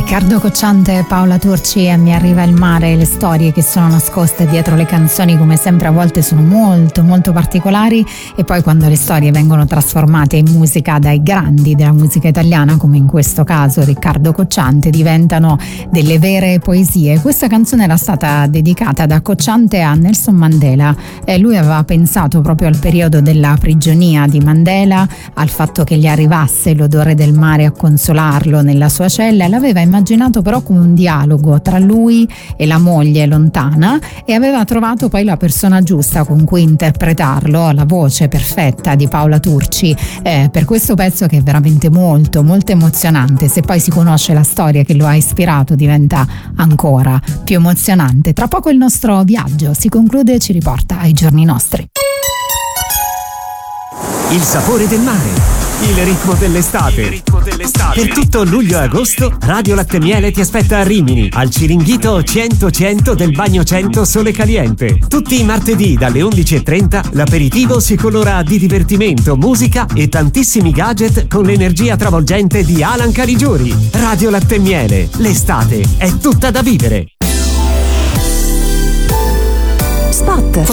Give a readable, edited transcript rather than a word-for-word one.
Riccardo Cocciante e Paola Turci e Mi arriva il mare. Le storie che sono nascoste dietro le canzoni, come sempre, a volte sono molto molto particolari, e poi quando le storie vengono trasformate in musica dai grandi della musica italiana, come in questo caso Riccardo Cocciante, diventano delle vere poesie. Questa canzone era stata dedicata da Cocciante a Nelson Mandela. Lui aveva pensato proprio al periodo della prigionia di Mandela, al fatto che gli arrivasse l'odore del mare a consolarlo nella sua cella, e l'aveva immaginato però come un dialogo tra lui e la moglie lontana, e aveva trovato poi la persona giusta con cui interpretarlo, la voce perfetta di Paola Turci, per questo pezzo, che è veramente molto molto emozionante. Se poi si conosce la storia che lo ha ispirato, diventa ancora più emozionante. Tra poco il nostro viaggio si conclude e ci riporta ai giorni nostri. Il sapore del mare, il ritmo dell'estate. Per tutto luglio e agosto Radio Latte Miele ti aspetta a Rimini, al Ciringhito 100 del Bagno 100 Sole Caliente. Tutti i martedì dalle 11:30 l'aperitivo si colora di divertimento, musica e tantissimi gadget con l'energia travolgente di Alan Caligiuri. Radio Latte Miele, l'estate è tutta da vivere. Spot.